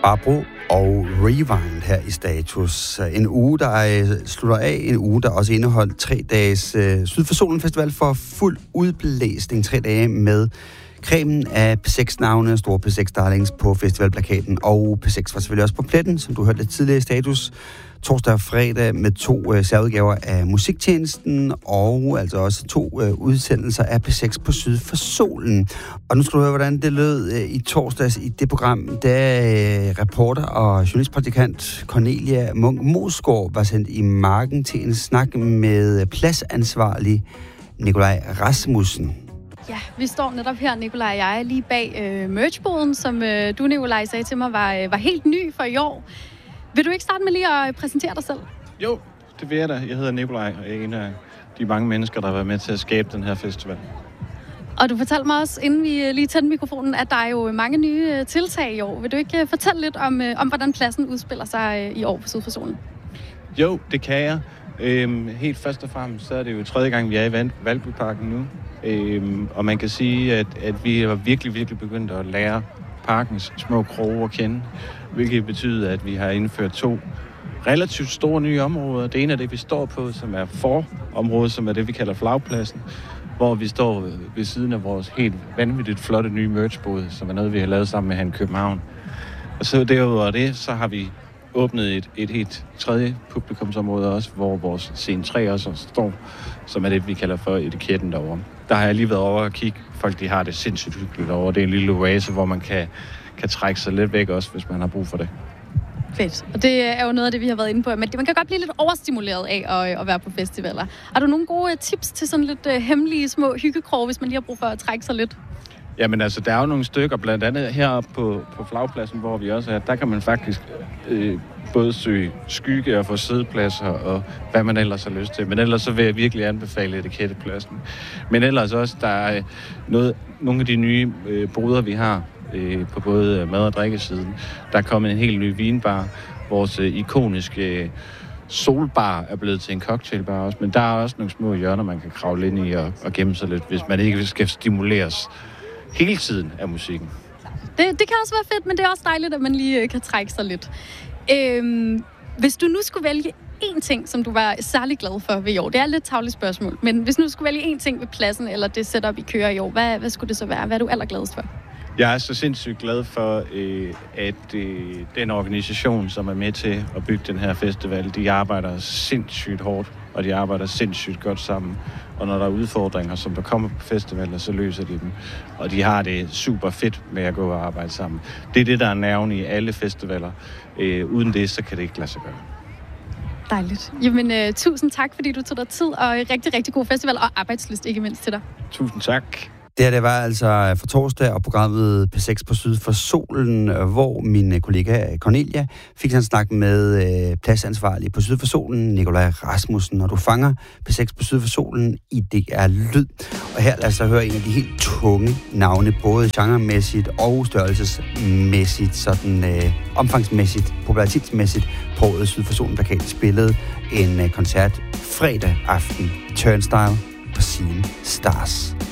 Barbro og Rewind her i Status. En uge, der slutter af. En uge, der også indeholdt 3 dages Syd for Solen Festival for fuld udblæsning. 3 dage med cremen af P6-navne, store P6-darlings på festivalplakaten. Og P6 var selvfølgelig også på pletten, som du hørte lidt tidligere i Status. Torsdag og fredag med 2 særudgaver af Musiktjenesten, og altså også 2 udsendelser af P6 på Syd for Solen. Og nu skal du høre, hvordan det lød i torsdags i det program, da reporter og journalistpraktikant Cornelia Munk Mosgaard var sendt i marken til en snak med pladsansvarlig Nikolaj Rasmussen. Ja, vi står netop her, Nikolaj og jeg, lige bag merchboden, som du, Nikolaj, sagde til mig, var helt ny for i år. Vil du ikke starte med lige at præsentere dig selv? Jo, det vil jeg da. Jeg hedder Nikolaj, og jeg er en af de mange mennesker, der har været med til at skabe den her festival. Og du fortalte mig også, inden vi lige tændte mikrofonen, at der er jo mange nye tiltag i år. Vil du ikke fortælle lidt om hvordan pladsen udspiller sig i år på Syd for Solen? Jo, det kan jeg. Helt først og fremmest, så er det jo 3. gang, vi er i Valbyparken nu. Og man kan sige, at vi har virkelig begyndt at lære parkens små kroge at kende, hvilket betyder, at vi har indført 2 relativt store nye områder. Det ene er det, vi står på, som er forområdet, som er det, vi kalder flagpladsen, hvor vi står ved siden af vores helt vanvittigt flotte nye merchbod, som er noget, vi har lavet sammen med Han København. Og så derudover det, så har vi åbnet et helt 3. publikumsområde også, hvor vores scene 3 også står, som er det, vi kalder for etiketten derovre. Der har jeg lige været over og kigge. Folk, de har det sindssygt hyggeligt derovre. Det er en lille oase, hvor man kan trække sig lidt væk også, hvis man har brug for det. Fedt. Og det er jo noget af det, vi har været inde på. Men man kan godt blive lidt overstimuleret af at være på festivaler. Har du nogle gode tips til sådan lidt hemmelige små hyggekrog, hvis man lige har brug for at trække sig lidt? Jamen altså, der er jo nogle stykker, blandt andet heroppe på flagpladsen, hvor vi også er. Der kan man faktisk både søge skygge og få siddepladser og hvad man ellers har lyst til. Men ellers så vil jeg virkelig anbefale etikettepladsen. Men ellers også, der er nogle af de nye boder, vi har på både mad- og drikkesiden. Der er kommet en helt ny vinbar. Vores ikoniske solbar er blevet til en cocktailbar også. Men der er også nogle små hjørner, man kan kravle ind i og gemme sig lidt, hvis man ikke skal stimuleres hele tiden af musikken. Det kan også være fedt, men det er også dejligt, at man lige kan trække sig lidt. Hvis du nu skulle vælge én ting, som du var særlig glad for ved i år, det er et lidt tarveligt spørgsmål, men hvis nu skulle vælge én ting ved pladsen, eller det setup, I kører i år, hvad skulle det så være? Hvad er du allergladest for? Jeg er så sindssygt glad for, at den organisation, som er med til at bygge den her festival, de arbejder sindssygt hårdt, og de arbejder sindssygt godt sammen. Og når der er udfordringer, som der kommer på festivaler, så løser de dem. Og de har det super fedt med at gå og arbejde sammen. Det er det, der er nerven i alle festivaler. Uden det, så kan det ikke lade sig gøre. Dejligt. Jamen, tusind tak, fordi du tog dig tid, og rigtig, rigtig god festival, og arbejdslyst ikke mindst til dig. Tusind tak. Det var altså for torsdag og programmet P6 på Syd for Solen, hvor min kollega Cornelia fik en snak med pladsansvarlig på Syd for Solen, Nikolaj Rasmussen. Og du fanger P6 på Syd for Solen i DR Lyd. Og her lad os høre en af de helt tunge navne, både genremæssigt og størrelsesmæssigt, sådan omfangsmæssigt, popularitetsmæssigt, på årets Syd for Solen-plakat spillede en koncert fredag aften. Turnstile på Scene Stars.